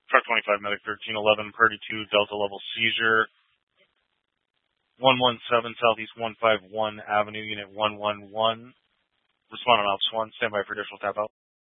Truck 25, Medic 1311, Purdy 2, Delta level seizure. 117 Southeast 151 Avenue, Unit 111. Respond on Ops 1. Stand by for additional tap out.